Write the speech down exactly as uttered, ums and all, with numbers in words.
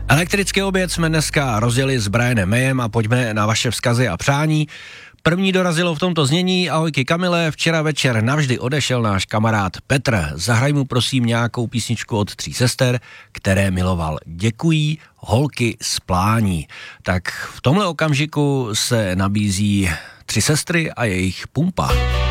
Elektrický oběd jsme dneska rozjeli s Brianem Mayem a pojďme na vaše vzkazy a přání. První dorazilo v tomto znění: ahojky Kamile, včera večer navždy odešel náš kamarád Petr. Zahraj mu prosím nějakou písničku od Tří sester, které miloval. Děkují, holky z Plání. Tak v tomhle okamžiku se nabízí Tři sestry a jejich Pumpa.